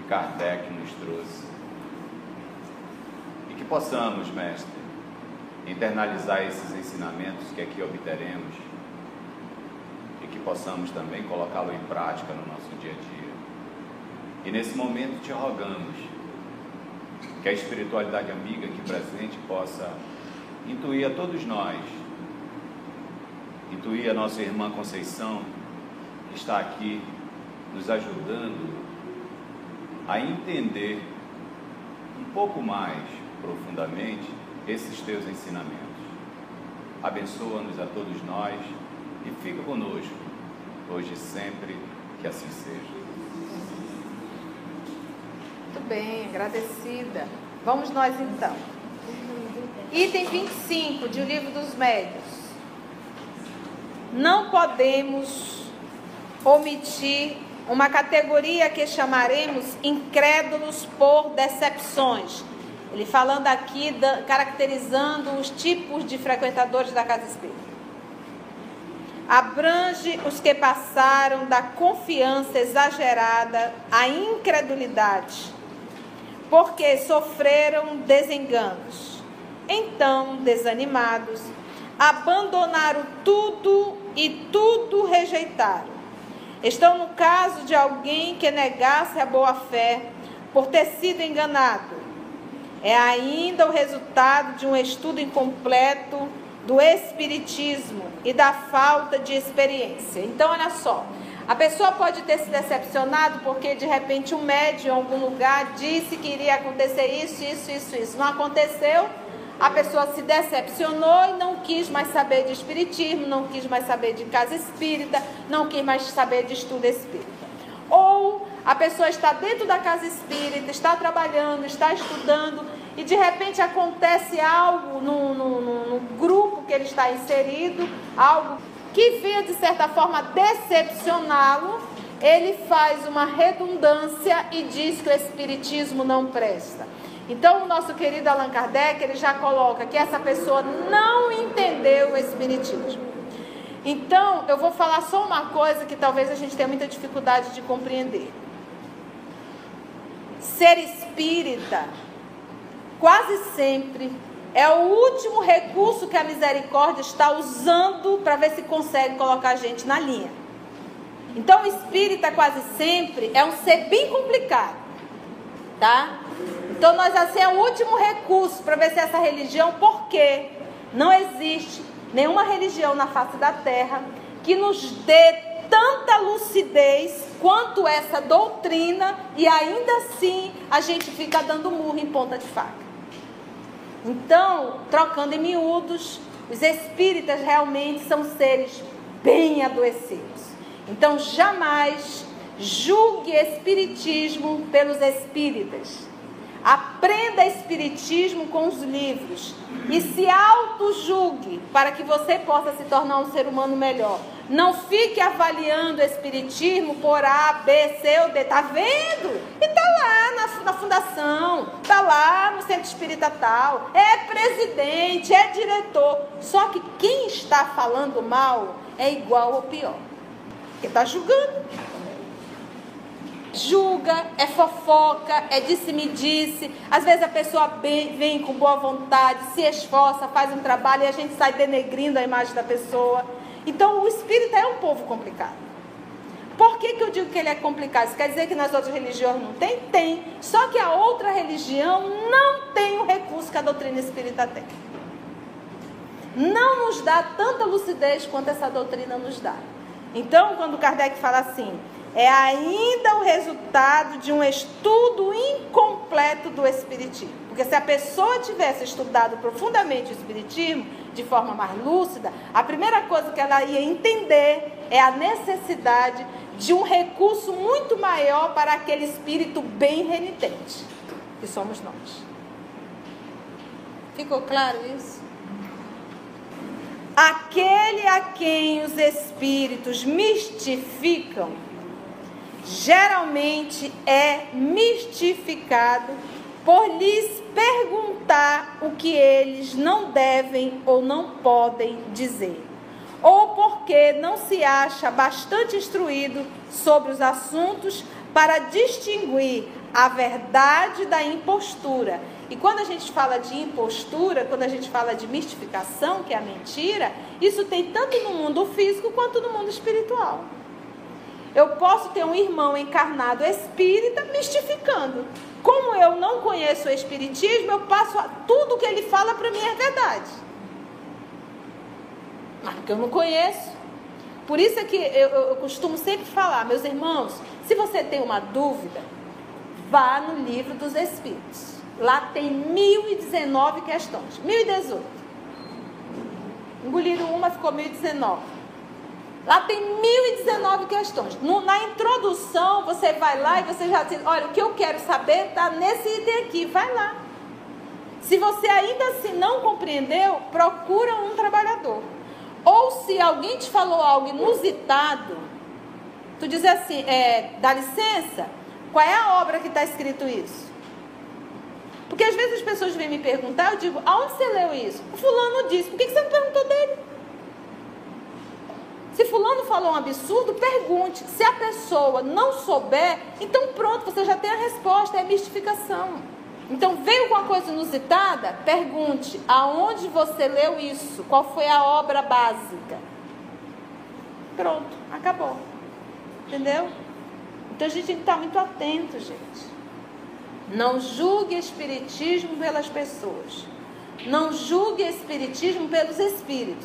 Kardec nos trouxe. E que possamos, Mestre, internalizar esses ensinamentos que aqui obteremos e que possamos também colocá-lo em prática no nosso dia a dia. E nesse momento te rogamos que a espiritualidade amiga aqui presente possa intuir a todos nós, intuir a nossa irmã Conceição, que está aqui nos ajudando a entender um pouco mais profundamente esses teus ensinamentos. Abençoa-nos a todos nós e fica conosco, hoje e sempre, que assim seja. Muito bem, agradecida. Vamos nós então. Item 25 de O Livro dos Médiuns. Não podemos omitir uma categoria que chamaremos incrédulos por decepções. Ele falando aqui, caracterizando os tipos de frequentadores da casa espírita. Abrange os que passaram da confiança exagerada à incredulidade, porque sofreram desenganos. Então, desanimados, abandonaram tudo e tudo rejeitaram. Estão no caso de alguém que negasse a boa-fé por ter sido enganado. É ainda o resultado de um estudo incompleto do espiritismo e da falta de experiência. Então, olha só, a pessoa pode ter se decepcionado porque de repente um médium em algum lugar disse que iria acontecer isso. Não aconteceu, a pessoa se decepcionou e não quis mais saber de espiritismo, não quis mais saber de casa espírita, não quis mais saber de estudo espírita. Ou a pessoa está dentro da casa espírita, está trabalhando, está estudando e de repente acontece algo no grupo que ele está inserido, algo que vinha de certa forma decepcioná-lo, ele faz uma redundância e diz que o espiritismo não presta. Então o nosso querido Allan Kardec, ele já coloca que essa pessoa não entendeu o espiritismo. Então eu vou falar só uma coisa que talvez a gente tenha muita dificuldade de compreender. Ser espírita quase sempre é o último recurso que a misericórdia está usando para ver se consegue colocar a gente na linha. Então o espírita quase sempre é um ser bem complicado, tá? Então nós assim é o último recurso para ver se essa religião, porque não existe nenhuma religião na face da terra que nos dê tanta lucidez quanto essa doutrina, e ainda assim a gente fica dando murro em ponta de faca. Então, trocando em miúdos, os espíritas realmente são seres bem adoecidos. Então jamais julgue espiritismo pelos espíritas. Aprenda espiritismo com os livros e se auto-julgue para que você possa se tornar um ser humano melhor. Não fique avaliando o espiritismo por A, B, C ou D. Tá vendo? E tá lá na fundação, tá lá no centro espírita tal, é presidente, é diretor. Só que quem está falando mal é igual ou pior, porque tá julgando. Julga, é fofoca, é disse-me-disse. Às vezes a pessoa vem com boa vontade, se esforça, faz um trabalho e a gente sai denegrindo a imagem da pessoa. Então o espírita é um povo complicado. Por que eu digo que ele é complicado? Isso quer dizer que nas outras religiões não tem? Tem. Só que a outra religião não tem o recurso que a doutrina espírita tem. Não nos dá tanta lucidez quanto essa doutrina nos dá. Então, quando Kardec fala assim, é ainda o resultado de um estudo incompleto do espiritismo. Porque se a pessoa tivesse estudado profundamente o espiritismo, de forma mais lúcida, a primeira coisa que ela ia entender é a necessidade de um recurso muito maior para aquele espírito bem renitente, que somos nós. Ficou claro isso? Aquele a quem os espíritos mistificam, geralmente é mistificado por lhes perguntar o que eles não devem ou não podem dizer, ou porque não se acha bastante instruído sobre os assuntos para distinguir a verdade da impostura. E quando a gente fala de impostura, quando a gente fala de mistificação, que é a mentira, isso tem tanto no mundo físico quanto no mundo espiritual. Eu posso ter um irmão encarnado espírita mistificando. Como eu não conheço o espiritismo, eu passo tudo que ele fala para mim é verdade. Mas porque eu não conheço. Por isso é que eu costumo sempre falar, meus irmãos, se você tem uma dúvida, vá no livro dos Espíritos. Lá tem 1019 questões. 1018. Engoliram uma, ficou 1019. Lá tem 1019 questões. Na introdução, você vai lá e você já diz, olha, o que eu quero saber está nesse item aqui. Vai lá. Se você ainda assim não compreendeu, procura um trabalhador. Ou se alguém te falou algo inusitado, tu diz assim, dá licença, qual é a obra que está escrito isso? Porque às vezes as pessoas vêm me perguntar, eu digo, aonde você leu isso? O fulano disse, por que você não perguntou dele? Se fulano falou um absurdo, pergunte. Se a pessoa não souber, então pronto, você já tem a resposta, é mistificação. Então veio com uma coisa inusitada, pergunte, aonde você leu isso? Qual foi a obra básica? Pronto, acabou. Entendeu? Então a gente tem que estar muito atento, gente. Não julgue espiritismo pelas pessoas. Não julgue espiritismo pelos espíritos.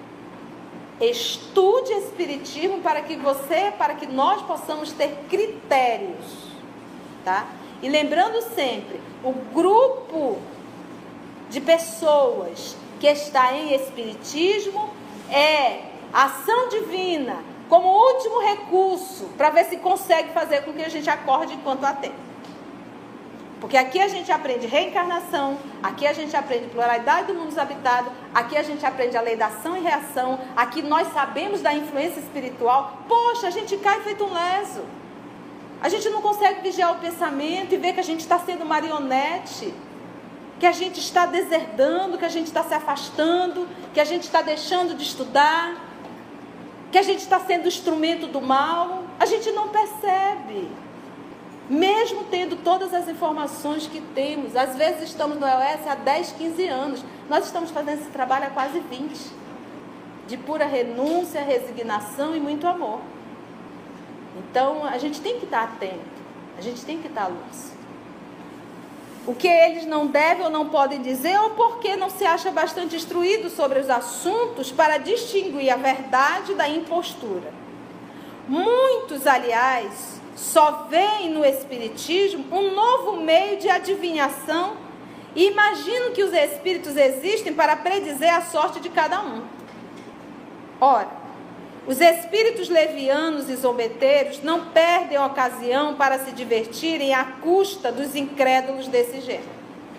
Estude espiritismo para que nós possamos ter critérios, tá? E lembrando sempre, o grupo de pessoas que está em espiritismo é ação divina como último recurso para ver se consegue fazer com que a gente acorde enquanto há tempo. Porque aqui a gente aprende reencarnação, aqui a gente aprende pluralidade do mundo habitado, aqui a gente aprende a lei da ação e reação, aqui nós sabemos da influência espiritual. Poxa, a gente cai feito um leso. A gente não consegue vigiar o pensamento e ver que a gente está sendo marionete, que a gente está deserdando, que a gente está se afastando, que a gente está deixando de estudar, que a gente está sendo instrumento do mal. A gente não percebe. Mesmo tendo todas as informações que temos, às vezes estamos no EOS há 10, 15 anos, nós estamos fazendo esse trabalho há quase 20, de pura renúncia, resignação e muito amor. Então, a gente tem que estar atento, a gente tem que estar lúcido. O que eles não devem ou não podem dizer, ou porque não se acha bastante instruído sobre os assuntos para distinguir a verdade da impostura. Muitos, aliás, só veem no espiritismo um novo meio de adivinhação e imaginam que os espíritos existem para predizer a sorte de cada um. Ora, os espíritos levianos e zombeteiros não perdem a ocasião para se divertirem à custa dos incrédulos desse gênero.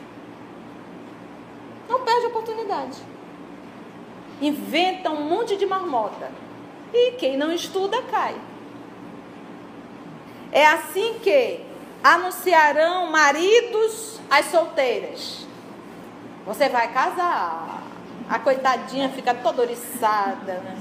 Não perde a oportunidade. Inventam um monte de marmota. E quem não estuda, cai. É assim que anunciarão maridos às solteiras. Você vai casar. A coitadinha fica toda oriçada, né?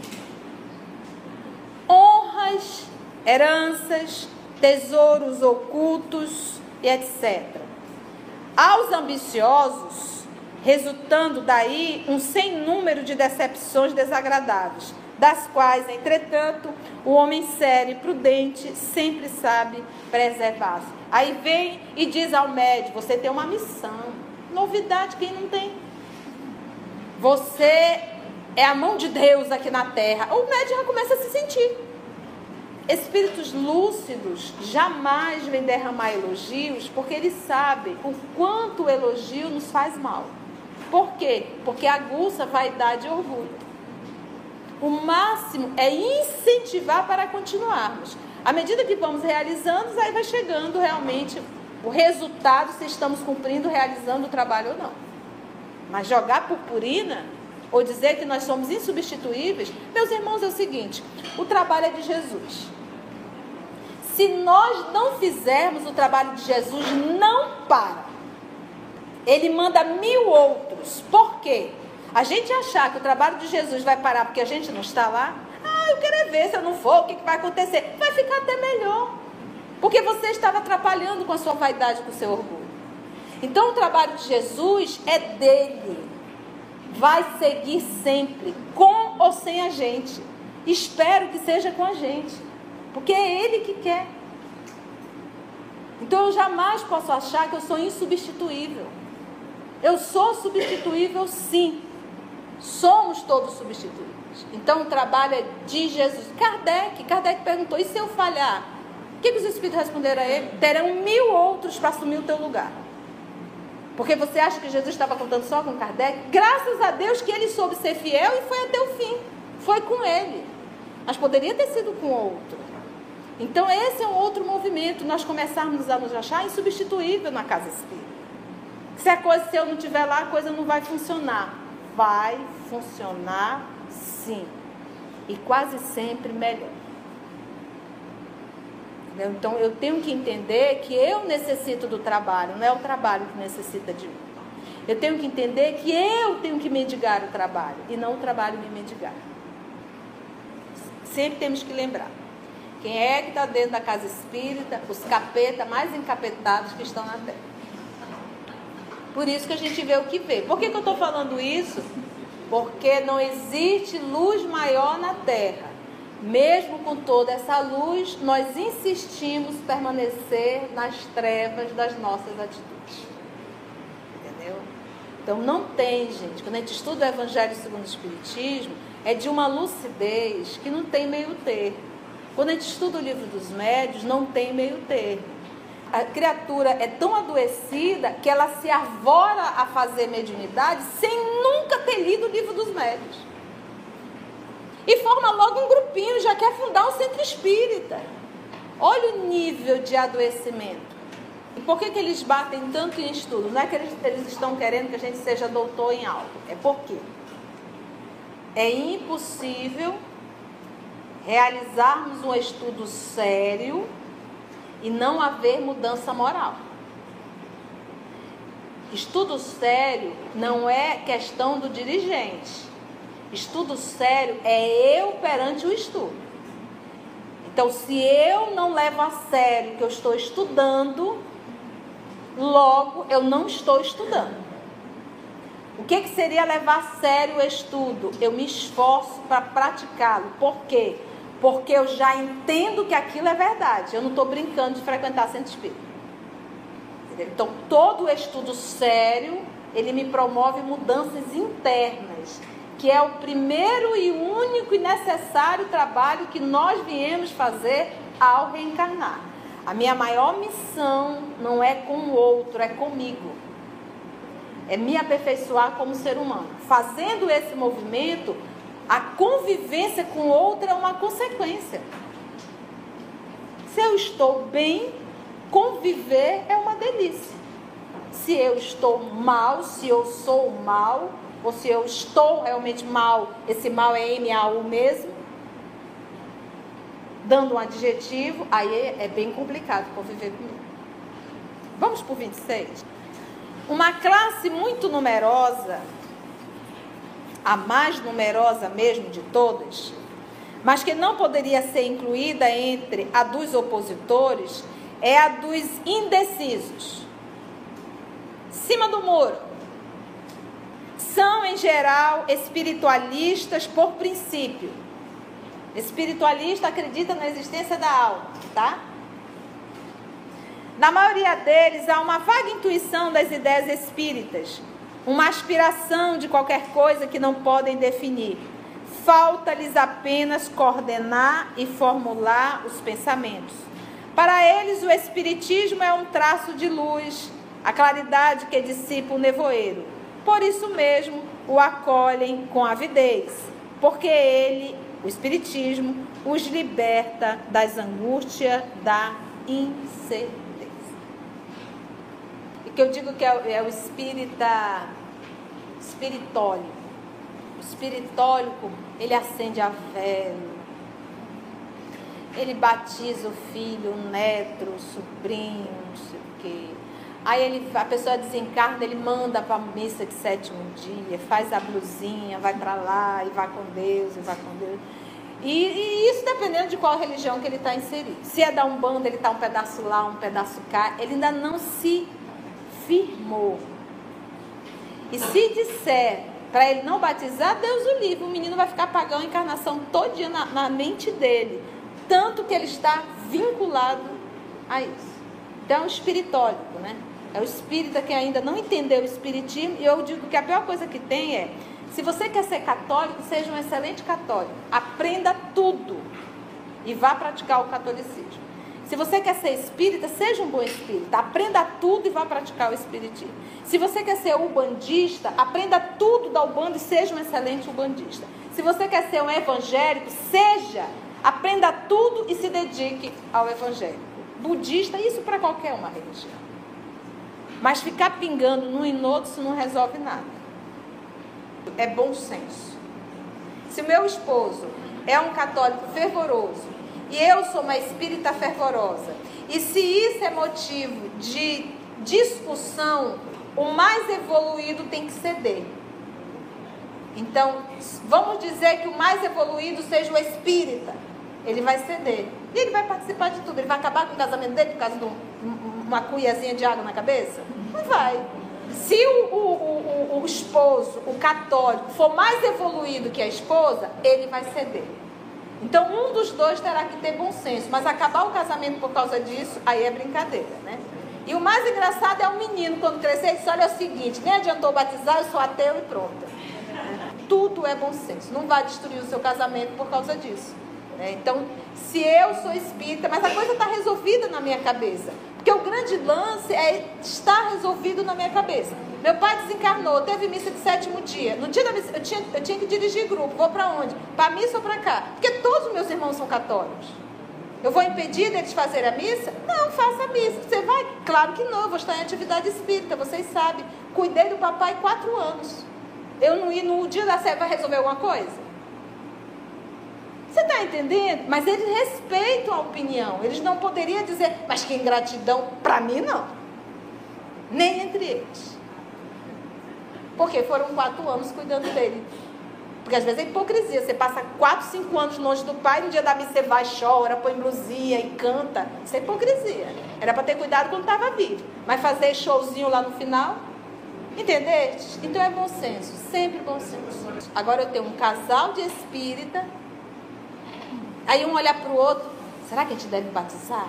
Honras, heranças, tesouros ocultos e etc. Aos ambiciosos, resultando daí um sem número de decepções desagradáveis, das quais, entretanto, o homem sério e prudente sempre sabe preservar-se. Aí vem e diz ao médium, você tem uma missão. Novidade, quem não tem? Você é a mão de Deus aqui na terra. O médium já começa a se sentir. Espíritos lúcidos jamais vêm derramar elogios, porque eles sabem o quanto o elogio nos faz mal. Por quê? Porque aguça vaidade e orgulho. O máximo é incentivar para continuarmos. À medida que vamos realizando, aí vai chegando realmente o resultado, se estamos cumprindo, realizando o trabalho ou não. Mas jogar purpurina, ou dizer que nós somos insubstituíveis, meus irmãos, é o seguinte, o trabalho é de Jesus. Se nós não fizermos o trabalho de Jesus, não para. Ele manda 1000 outros. Por quê? A gente achar que o trabalho de Jesus vai parar porque a gente não está lá, eu quero ver, se eu não for, o que vai acontecer? Vai ficar até melhor. Porque você estava atrapalhando com a sua vaidade, com o seu orgulho. Então o trabalho de Jesus é dele. Vai seguir sempre, com ou sem a gente. Espero que seja com a gente, porque é ele que quer. Então eu jamais posso achar que eu sou insubstituível. Eu sou substituível, sim. Somos todos substituíveis. Então o trabalho é de Jesus. Kardec perguntou, e se eu falhar? O que os Espíritos responderam a ele? Terão 1000 outros para assumir o teu lugar. Porque você acha que Jesus estava contando só com Kardec? Graças a Deus que ele soube ser fiel e foi até o fim. Foi com ele. Mas poderia ter sido com outro. Então esse é um outro movimento. Nós começarmos a nos achar insubstituível na casa espírita. Se eu não estiver lá, a coisa não vai funcionar. Vai funcionar sim. E quase sempre melhor. Então eu tenho que entender que eu necessito do trabalho, não é o trabalho que necessita de mim. Eu tenho que entender que eu tenho que mendigar o trabalho e não o trabalho me mendigar. Sempre temos que lembrar. Quem é que está dentro da casa espírita? Os capetas mais encapetados que estão na terra. Por isso que a gente vê o que vê. Por que eu estou falando isso? Porque não existe luz maior na terra. Mesmo com toda essa luz, nós insistimos em permanecer nas trevas das nossas atitudes. Entendeu? Então não tem, gente. Quando a gente estuda o Evangelho segundo o Espiritismo, é de uma lucidez que não tem meio termo. Quando a gente estuda o Livro dos Médiuns, não tem meio termo. A criatura é tão adoecida que ela se arvora a fazer mediunidade sem nunca ter lido o Livro dos Médiuns. E forma logo um grupinho, já quer fundar um centro espírita. Olha o nível de adoecimento. E por que eles batem tanto em estudo? Não é que eles estão querendo que a gente seja doutor em algo. É porque é impossível realizarmos um estudo sério e não haver mudança moral. Estudo sério não é questão do dirigente. Estudo sério é eu perante o estudo. Então, se eu não levo a sério o que eu estou estudando, logo eu não estou estudando. O que seria levar a sério o estudo? Eu me esforço para praticá-lo. Por quê? Porque eu já entendo que aquilo é verdade. Eu não estou brincando de frequentar centro espírita. Então, todo estudo sério, ele me promove mudanças internas, que é o primeiro e único e necessário trabalho que nós viemos fazer ao reencarnar. A minha maior missão não é com o outro, é comigo. É me aperfeiçoar como ser humano. Fazendo esse movimento, a convivência com o outro é uma consequência. Se eu estou bem, conviver é uma delícia. Se eu estou mal, se eu sou mal, ou se eu estou realmente mal, esse mal é M-A-U mesmo, dando um adjetivo, aí é bem complicado conviver comigo. Vamos para o 26. Uma classe muito numerosa, a mais numerosa mesmo de todas, mas que não poderia ser incluída entre a dos opositores, é a dos indecisos. Cima do muro. São, em geral, espiritualistas por princípio. Espiritualista acredita na existência da alma, tá? Na maioria deles, há uma vaga intuição das ideias espíritas, uma aspiração de qualquer coisa que não podem definir. Falta-lhes apenas coordenar e formular os pensamentos. Para eles, o espiritismo é um traço de luz, a claridade que dissipa o nevoeiro. Por isso mesmo, o acolhem com avidez, porque ele, o espiritismo, os liberta das angústias da incerteza. E que eu digo que é o espiritólico. O espiritólico, ele acende a vela, ele batiza o filho, o neto, o sobrinho, não sei o quê. Aí a pessoa desencarna, ele manda para a missa de 7º dia, faz a blusinha, vai para lá, e vai com Deus, e vai com Deus. E isso dependendo de qual religião que ele está inserido. Se é da Umbanda, ele está um pedaço lá, um pedaço cá. Ele ainda não se firmou. E se disser para ele não batizar, Deus o livre. O menino vai ficar pagando a encarnação todinha na mente dele. Tanto que ele está vinculado a isso. Então é um espiritólico, né? É o espírita que ainda não entendeu o espiritismo. E eu digo que a pior coisa que tem é: se você quer ser católico, seja um excelente católico. Aprenda tudo e vá praticar o catolicismo. Se você quer ser espírita, seja um bom espírita. Aprenda tudo e vá praticar o espiritismo. Se você quer ser ubandista, aprenda tudo da Ubanda e seja um excelente ubandista. Se você quer ser um evangélico, aprenda tudo e se dedique ao evangélico. Budista, isso para qualquer uma religião. Mas ficar pingando num e no outro, isso não resolve nada. É bom senso. Se o meu esposo é um católico fervoroso e eu sou uma espírita fervorosa, e se isso é motivo de discussão, o mais evoluído tem que ceder. Então, vamos dizer que o mais evoluído seja o espírita. Ele vai ceder. E ele vai participar de tudo. Ele vai acabar com o casamento dele por causa de uma cuiazinha de água na cabeça? Não vai. Se o esposo, o católico, for mais evoluído que a esposa, ele vai ceder. Então, um dos dois terá que ter bom senso. Mas acabar o casamento por causa disso, aí é brincadeira, né? E o mais engraçado é o menino, quando crescer, ele disse: olha, é o seguinte, nem adiantou batizar, eu sou ateu e pronto. Tudo é bom senso. Não vai destruir o seu casamento por causa disso. Então, se eu sou espírita, mas a coisa está resolvida na minha cabeça. Porque o grande lance é estar resolvido na minha cabeça. Meu pai desencarnou, teve missa de 7º dia. No dia da missa, eu tinha que dirigir grupo. Vou para onde? Para a missa ou para cá? Porque todos os meus irmãos são católicos. Eu vou impedir deles fazerem a missa? Não, faça a missa. Você vai? Claro que não, eu vou estar em atividade espírita, vocês sabem. Cuidei do papai 4 anos. Eu não ir no dia da ceia vai resolver alguma coisa? Você está entendendo? Mas eles respeitam a opinião. Eles não poderiam dizer, mas que ingratidão. Para mim, não. Nem entre eles. Porque foram 4 anos cuidando dele. Porque às vezes é hipocrisia. Você passa 4, 5 anos longe do pai, no dia da missa você vai, chora, põe blusinha e canta. Isso é hipocrisia. Era para ter cuidado quando estava vivo. Mas fazer showzinho lá no final, entendeste? Então é bom senso, sempre bom senso. Agora eu tenho um casal de espírita, aí um olha para o outro: será que a gente deve batizar?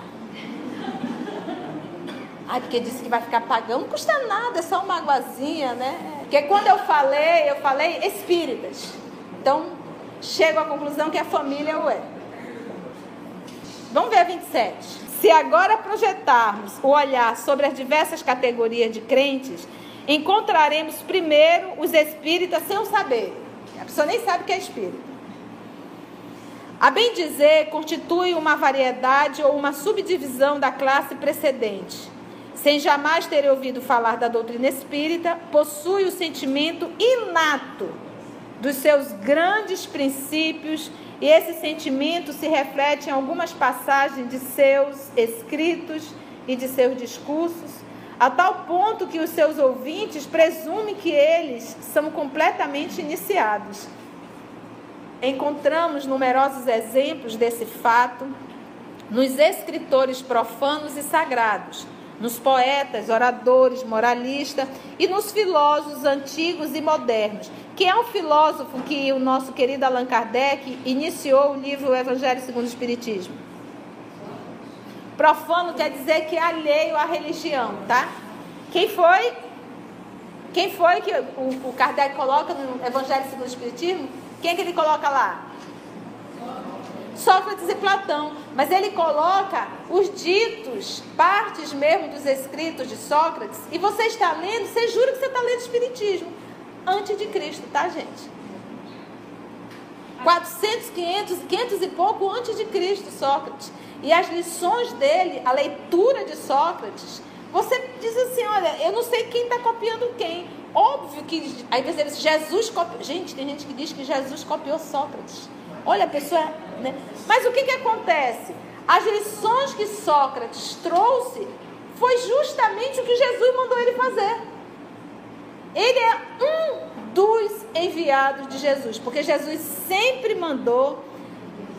Ai, porque disse que vai ficar pagando. Não custa nada, é só uma aguazinha, né? Porque quando eu falei espíritas. Então, chego à conclusão que a família é. Vamos ver a 27. Se agora projetarmos o olhar sobre as diversas categorias de crentes, encontraremos primeiro os espíritas sem o saber. A pessoa nem sabe o que é espírita. A bem dizer, constitui uma variedade ou uma subdivisão da classe precedente. Sem jamais ter ouvido falar da doutrina espírita, possui o sentimento inato dos seus grandes princípios, e esse sentimento se reflete em algumas passagens de seus escritos e de seus discursos, a tal ponto que os seus ouvintes presumem que eles são completamente iniciados. Encontramos numerosos exemplos desse fato nos escritores profanos e sagrados, nos poetas, oradores, moralistas e nos filósofos antigos e modernos, que é um filósofo que o nosso querido Allan Kardec iniciou o livro O Evangelho segundo o Espiritismo. Profano quer dizer que é alheio à religião, tá? Quem foi que o Kardec coloca no Evangelho segundo o Espiritismo? Quem é que ele coloca lá? Sócrates e Platão. Mas ele coloca os ditos, partes mesmo dos escritos de Sócrates, e você está lendo, você jura que você está lendo Espiritismo antes de Cristo, tá, gente? 400, 500 e pouco antes de Cristo, Sócrates. E as lições dele, a leitura de Sócrates, você diz assim: olha, eu não sei quem está copiando quem. Óbvio que, aí você diz, Jesus copiou. Gente, tem gente que diz que Jesus copiou Sócrates. Olha, a pessoa, né? Mas o que acontece? As lições que Sócrates trouxe foi justamente o que Jesus mandou ele fazer. Ele é um dos enviados de Jesus, porque Jesus sempre mandou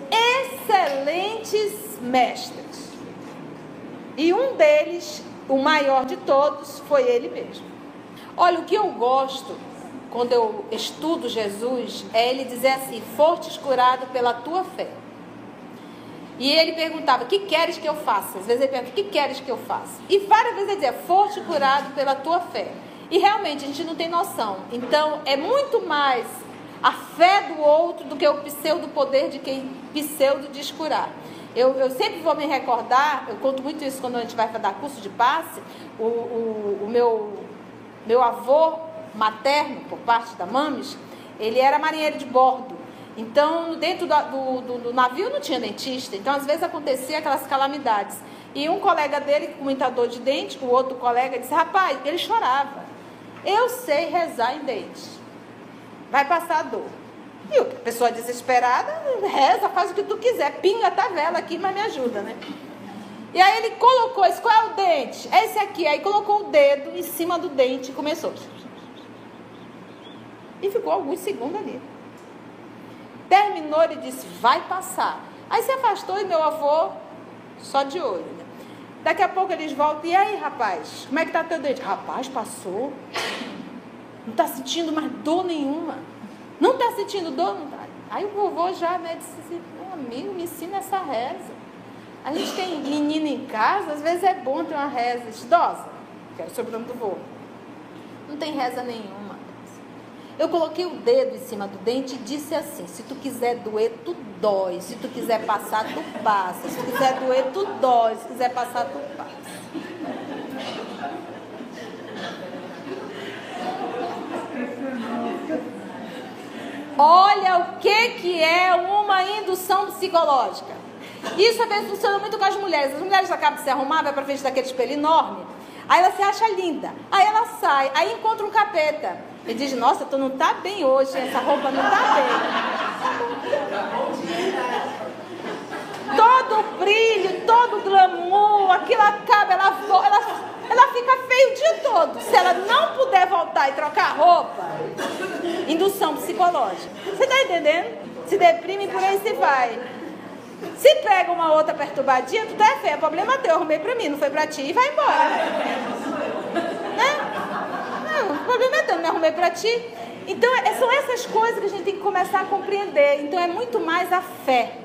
excelentes mestres. E um deles, o maior de todos, foi ele mesmo. Olha, o que eu gosto quando eu estudo Jesus é ele dizer assim: fostes curado pela tua fé. E ele perguntava: que queres que eu faça? Às vezes ele pergunta: que queres que eu faça? E várias vezes ele dizia: foste curado pela tua fé. E realmente a gente não tem noção. Então é muito mais a fé do outro do que o pseudo poder de quem pseudo diz curar. Eu sempre vou me recordar, eu conto muito isso quando a gente vai dar curso de passe. O meu avô materno, por parte da mames, ele era marinheiro de bordo. Então, dentro do navio não tinha dentista. Então, às vezes acontecia aquelas calamidades. E um colega dele, com muita dor de dente, o outro colega disse: rapaz, ele chorava: eu sei rezar em dente, vai passar a dor. E a pessoa desesperada reza, faz o que tu quiser, pinga a vela aqui, mas me ajuda, né? E aí ele colocou esse: qual é o dente? É esse aqui. Aí colocou o dedo em cima do dente e começou. E ficou alguns segundos ali. Terminou e disse: vai passar. Aí se afastou e meu avô só de olho, né? Daqui a pouco eles voltam: e aí, rapaz, como é que tá teu dente? Rapaz, passou. Não tá sentindo mais dor nenhuma. Não tá sentindo dor? Não tá. Aí o vovô já, né, disse assim: meu amigo, me ensina essa reza. A gente tem menina em casa, às vezes é bom ter uma reza idosa, que é o sobrenome do vô. Não tem reza nenhuma. Eu coloquei o dedo em cima do dente e disse assim: se tu quiser doer, tu dói. Se tu quiser passar, tu passa. Se tu quiser doer, tu dói. Se quiser passar, tu passa. Olha o que é uma indução psicológica. Isso às vezes funciona muito com as mulheres. As mulheres acabam de se arrumar, vai pra frente daquele espelho enorme. Aí ela se acha linda. Aí ela sai, aí encontra um capeta. Ele diz: nossa, tu não tá bem hoje, essa roupa não tá bem. Todo o brilho, todo o glamour, aquilo acaba, ela fica feia o dia todo. Se ela não puder voltar e trocar a roupa, indução psicológica. Você tá entendendo? Se deprime e por aí se vai. Se pega uma outra perturbadinha, tu tá feia, problema teu, eu arrumei pra mim, não foi pra ti, e vai embora. Né? Não, o problema é teu, não me arrumei pra ti. Então, são essas coisas que a gente tem que começar a compreender. Então, é muito mais a fé,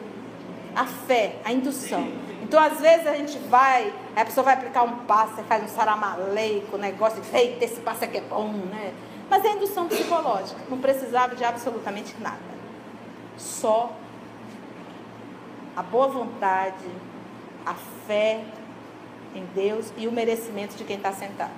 a indução. Então, às vezes a gente vai, a pessoa vai aplicar um passe, faz um saramaleico, negócio de: eita, esse passe aqui é bom, né? Mas é indução psicológica, não precisava de absolutamente nada. Só a boa vontade, a fé em Deus e o merecimento de quem está sentado.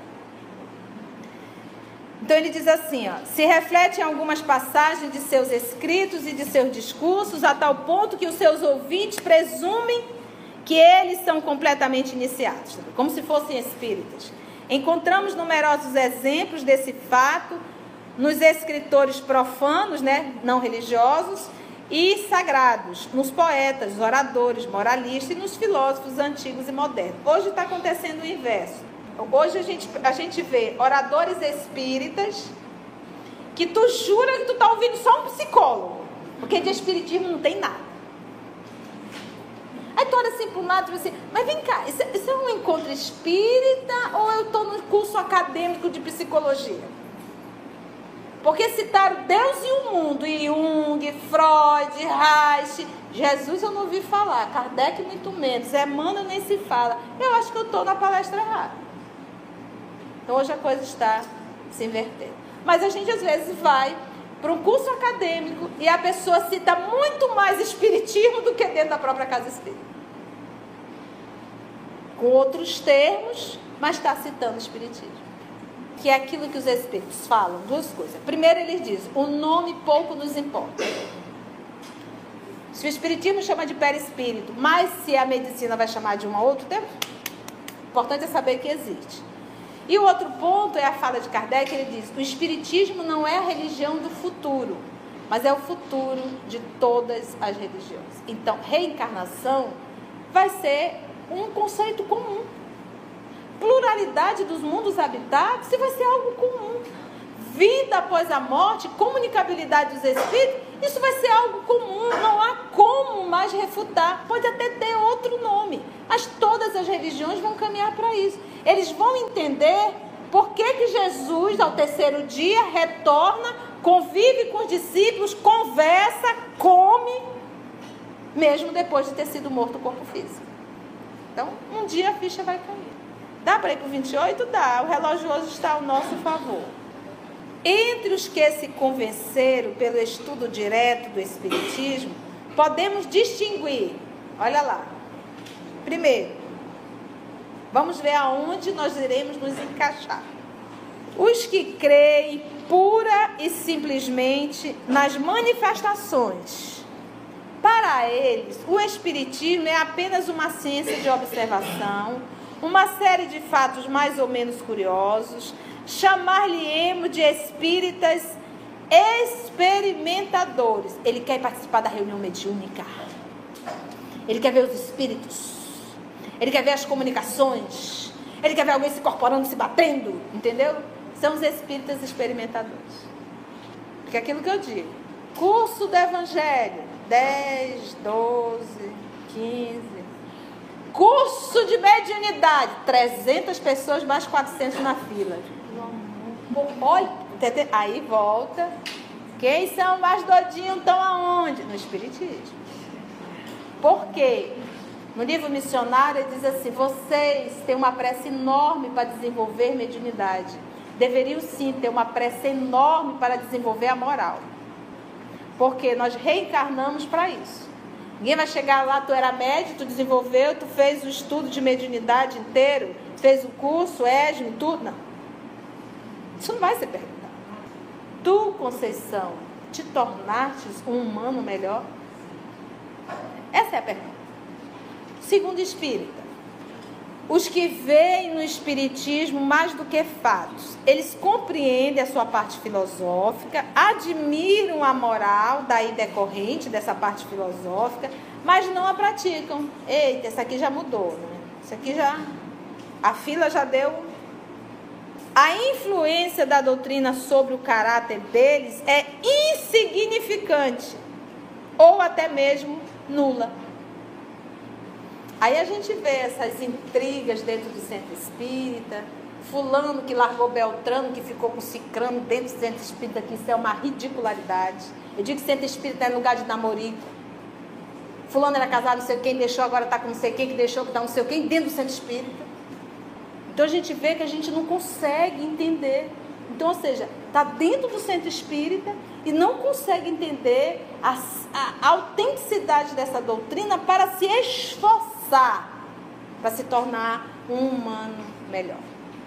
Então ele diz assim, ó: se reflete em algumas passagens de seus escritos e de seus discursos, a tal ponto que os seus ouvintes presumem que eles são completamente iniciados, como se fossem espíritas. Encontramos numerosos exemplos desse fato nos escritores profanos, né, não religiosos, e sagrados, nos poetas, oradores, moralistas e nos filósofos antigos e modernos. Hoje está acontecendo o inverso. Hoje a gente vê oradores espíritas que tu jura que tu está ouvindo só um psicólogo, porque de espiritismo não tem nada. Aí tu olha assim para o lado e diz assim: mas vem cá, isso é um encontro espírita ou eu estou no curso acadêmico de psicologia? Porque citaram Deus e o mundo, Jung, Freud, Reich. Jesus eu não ouvi falar, Kardec muito menos, Emmanuel nem se fala. Eu acho que eu estou na palestra errada. Então hoje a coisa está se invertendo. Mas a gente às vezes vai para um curso acadêmico e a pessoa cita muito mais espiritismo do que dentro da própria casa espírita. Com outros termos, mas está citando espiritismo. Que é aquilo que os espíritos falam, duas coisas. Primeiro eles dizem: o nome pouco nos importa. Se o espiritismo chama de perispírito, mas se a medicina vai chamar de um outro termo, o importante é saber que existe. E o outro ponto é a fala de Kardec. Ele diz: o espiritismo não é a religião do futuro, mas é o futuro de todas as religiões. Então, reencarnação vai ser um conceito comum. Pluralidade dos mundos habitados vai ser algo comum. Vida após a morte, comunicabilidade dos espíritos, Isso vai ser algo comum, não há como mais refutar. Pode até ter outro nome, mas todas as religiões vão caminhar para isso. Eles vão entender por que Jesus, ao terceiro dia, retorna, convive com os discípulos, conversa, come, mesmo depois de ter sido morto o corpo físico. Então, um dia a ficha vai cair. Dá para ir para o 28? Dá. O relógio hoje está ao nosso favor. Entre os que se convenceram pelo estudo direto do Espiritismo, podemos distinguir, olha lá. Primeiro, vamos ver aonde nós iremos nos encaixar. Os que creem pura e simplesmente nas manifestações. Para eles, o Espiritismo é apenas uma ciência de observação, uma série de fatos mais ou menos curiosos. Chamar-lhe-emos de espíritas experimentadores. Ele quer participar da reunião mediúnica. Ele quer ver os espíritos. Ele quer ver as comunicações. Ele quer ver alguém se incorporando, se batendo. Entendeu? São os espíritas experimentadores. Porque é aquilo que eu digo. Curso do Evangelho. 10, 12, 15. Curso de mediunidade. 300 pessoas, mais 400 na fila. Olha, aí volta. Quem são mais doidinhos estão aonde? No Espiritismo. Por quê? No livro missionário ele diz assim: vocês têm uma pressa enorme para desenvolver mediunidade. Deveriam sim ter uma pressa enorme para desenvolver a moral. Porque nós reencarnamos para isso. Ninguém vai chegar lá, tu era médium, tu desenvolveu, tu fez o estudo de mediunidade inteiro, fez o curso, ESME, tudo. Não. Isso não vai ser perguntado. Tu, Conceição, te tornastes um humano melhor? Essa é a pergunta. Segundo espírita, os que veem no Espiritismo mais do que fatos, eles compreendem a sua parte filosófica, admiram a moral daí decorrente dessa parte filosófica, mas não a praticam. Eita, essa aqui já mudou, né? Isso aqui já, a fila já deu. A influência da doutrina sobre o caráter deles é insignificante ou até mesmo nula. Aí a gente vê essas intrigas dentro do centro espírita, fulano que largou Beltrano, que ficou com Cicrano dentro do centro espírita, que isso é uma ridicularidade. Eu digo que centro espírita é lugar de namorico. Fulano era casado, não sei quem, deixou, agora está com não sei quem, que deixou, que está não sei quem, dentro do centro espírita. Então a gente vê que a gente não consegue entender. Então, ou seja, está dentro do centro espírita e não consegue entender a autenticidade dessa doutrina para se esforçar, para se tornar um humano melhor.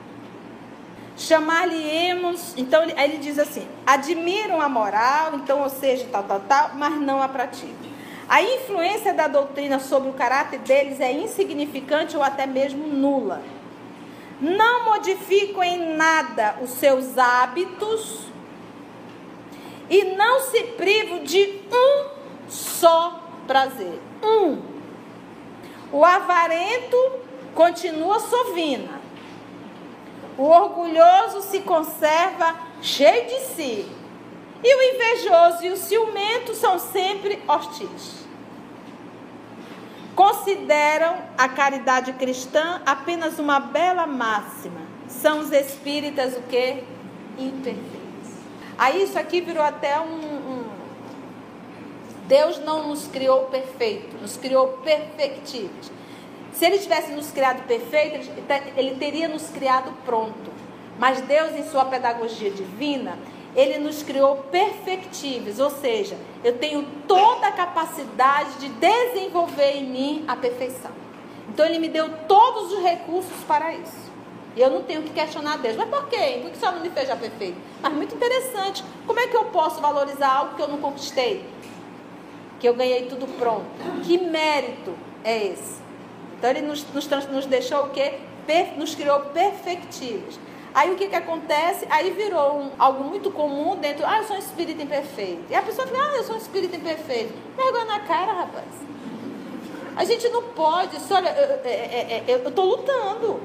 Chamar-lhe-emos, então aí ele diz assim: admiram a moral, então, ou seja, tal, mas não a praticam. A influência da doutrina sobre o caráter deles é insignificante ou até mesmo nula. Não modificam em nada os seus hábitos e não se privam de um só prazer. O avarento continua sovina. O orgulhoso se conserva cheio de si. E o invejoso e o ciumento são sempre hostis. Consideram a caridade cristã apenas uma bela máxima. São os espíritas o quê? Imperfeitos. Aí isso aqui virou até Deus não nos criou perfeito, nos criou perfectíveis. Se ele tivesse nos criado perfeito, ele teria nos criado pronto. Mas Deus, em sua pedagogia divina, ele nos criou perfectíveis, ou seja, eu tenho toda a capacidade de desenvolver em mim a perfeição. Então ele me deu todos os recursos para isso. E eu não tenho que questionar Deus. Mas por quê? Por que o Senhor não me fez já perfeito? Mas muito interessante. Como é que eu posso valorizar algo que eu não conquistei? Que eu ganhei tudo pronto. Que mérito é esse? Então ele nos deixou o quê? Nos criou perfectíveis. Aí o que acontece? Aí virou algo muito comum dentro. Eu sou um espírito imperfeito. E a pessoa fala, eu sou um espírito imperfeito. Vergonha na cara, rapaz. A gente não pode. Olha, eu estou lutando.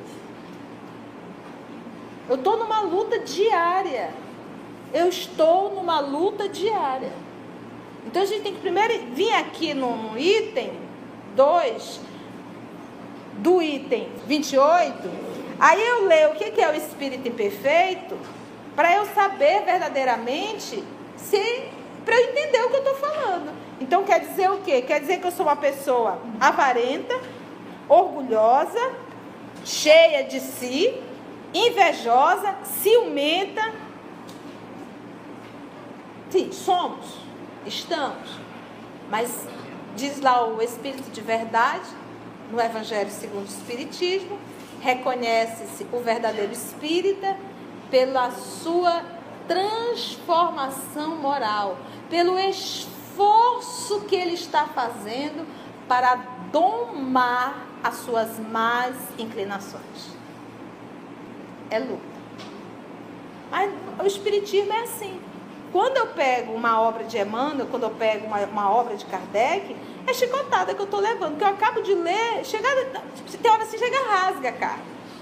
Eu estou numa luta diária. Eu estou numa luta diária. Então a gente tem que primeiro vir aqui no item 2, do item 28, aí eu leio o que é o Espírito imperfeito, para eu saber verdadeiramente, para eu entender o que eu estou falando. Então quer dizer o quê? Quer dizer que eu sou uma pessoa avarenta, orgulhosa, cheia de si, invejosa, ciumenta. Sim, somos, estamos. Mas diz lá o Espírito de verdade, no Evangelho segundo o Espiritismo, reconhece-se o verdadeiro espírita pela sua transformação moral, pelo esforço que ele está fazendo para domar as suas más inclinações. É luta. Mas o Espiritismo é assim. Quando eu pego uma obra de Emmanuel, quando eu pego uma obra de Kardec, é chicotada que eu estou levando, porque eu acabo de ler, tem hora assim, chega rasga, cara.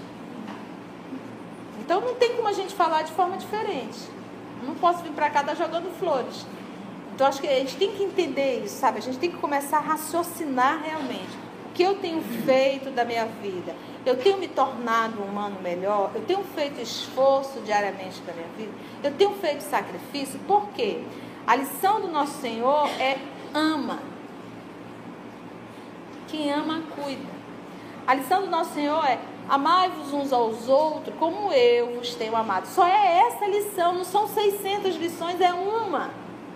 Então não tem como a gente falar de forma diferente. Eu não posso vir para cá dar jogando flores. Então acho que a gente tem que entender isso, sabe? A gente tem que começar a raciocinar realmente. O que eu tenho feito da minha vida? Eu tenho me tornado um humano melhor? Eu tenho feito esforço diariamente da minha vida? Eu tenho feito sacrifício? Por quê? A lição do nosso Senhor é ama. Quem ama, cuida. A lição do nosso Senhor é amai-vos uns aos outros como eu vos tenho amado. Só é essa lição, não são 600 lições, é uma.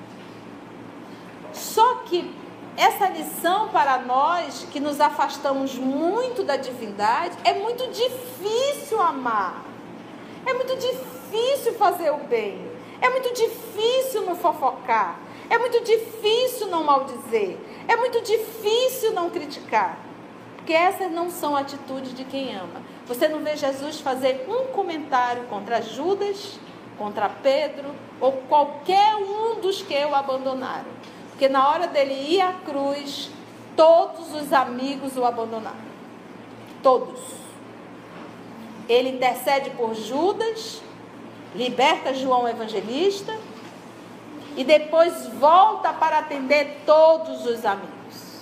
Só que essa lição para nós, que nos afastamos muito da divindade, é muito difícil amar. É muito difícil fazer o bem. É muito difícil não fofocar. É muito difícil não maldizer. É muito difícil não criticar. Porque essas não são atitudes de quem ama. Você não vê Jesus fazer um comentário contra Judas, contra Pedro, ou qualquer um dos que o abandonaram. Porque na hora dele ir à cruz, todos os amigos o abandonaram. Todos. Ele intercede por Judas, liberta João Evangelista, e depois volta para atender todos os amigos.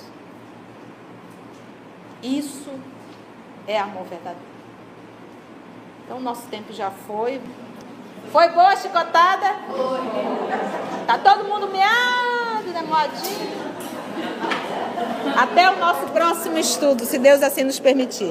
Isso é amor verdadeiro. Então, nosso tempo já foi. Foi boa a chicotada? Foi. Tá todo mundo meado, né, modinho? Até o nosso próximo estudo, se Deus assim nos permitir.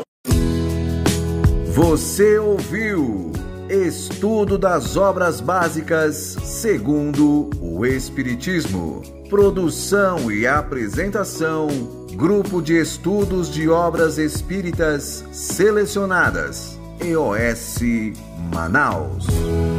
Você ouviu Estudo das Obras Básicas segundo o Espiritismo. Produção e apresentação, Grupo de Estudos de Obras Espíritas Selecionadas, EOS Manaus.